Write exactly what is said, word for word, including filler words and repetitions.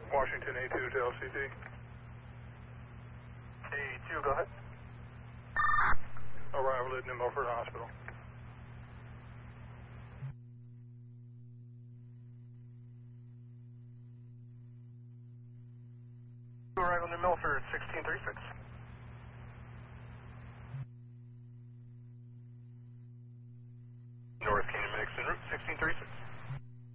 Washington A two to L C D. A two, go ahead. Arrival at New Milford Hospital. Arrival New Milford, sixteen thirty-six. North Canyon Medics en route, sixteen thirty-six.